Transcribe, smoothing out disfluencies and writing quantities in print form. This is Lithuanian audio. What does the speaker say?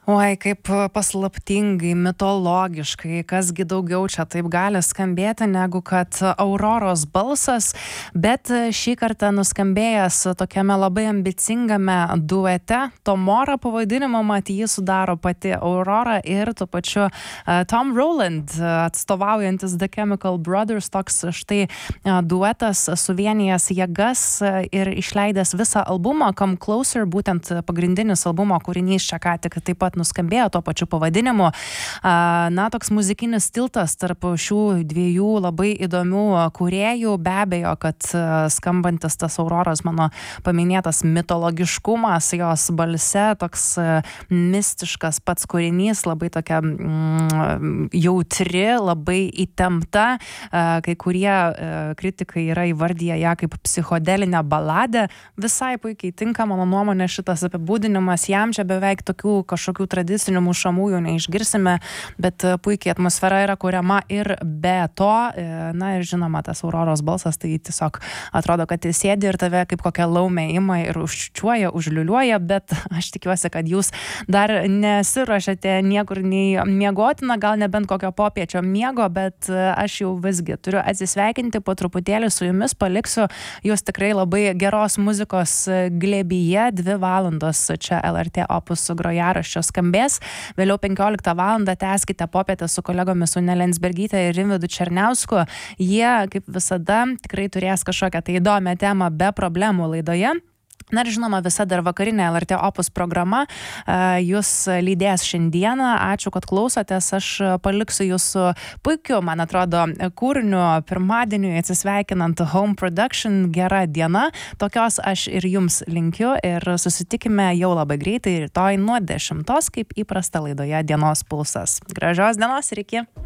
Oi, kaip paslaptingai, mitologiškai, kasgi daugiau čia taip gali skambėti, negu kad Auroros balsas, bet šį kartą nuskambėjęs tokiame labai ambicingame duete, Tomorrow pavadinimo, mat jį sudaro pati Aurora ir tuo pačiu Tom Rowland, atstovaujantis The Chemical Brothers, toks štai duetas suvienijęs jėgas ir išleidęs visą albumą Come Closer, būtent pagrindinis albumo kūrinys čia ką tik taip pat nuskambėjo tuo pačiu pavadinimu. Na, toks muzikinis tiltas tarp šių dviejų labai įdomių kūrėjų. Be abejo, kad skambantis tas Auroros mano paminėtas mitologiškumas jos balse, toks mistiškas pats kūrinys, labai tokia jautri, labai įtempta. Kai kurie kritikai yra įvardyję ją kaip psichodelinę baladę. Visai puikiai tinka, mano nuomonė, šitas apibūdinimas. Jam čia beveik tokių kažkokių tradicinių mušamųjų neišgirsime, bet puikiai atmosfera yra kuriama ir be to. Na ir žinoma, tas Auroros balsas, tai tiesiog atrodo, kad jis sėdi ir tave kaip kokia laumė ima ir užčiuoja, užliuliuoja, bet aš tikiuosi, kad jūs dar nesiruošiate niekur nei miegotina, gal nebent kokio popiečio miego, bet aš jau visgi turiu atsisveikinti, po truputėlį su jumis paliksiu jūs tikrai labai geros muzikos glėbyje. 2 valandos čia LRT Opus grojaraščio skambės. Vėliau 15 valandą tęskite popietę su kolegomis Une Lensbergyte ir Rimvydu Černiausku. Jie, kaip visada, tikrai turės kažkokią tai įdomią temą be problemų laidoje. Na ir žinoma, visa dar vakarinė LRT Opus programa jūs lydės šiandieną. Ačiū, kad klausotės. Aš paliksiu jūsų puikiu, man atrodo, kūriniu pirmadieniui atsisveikinant Home Production. Gera diena. Tokios aš ir jums linkiu ir susitikime jau labai greitai rytoj nuo 10, kaip įprasta laidoje Dienos pulsas. Gražios dienos ir iki.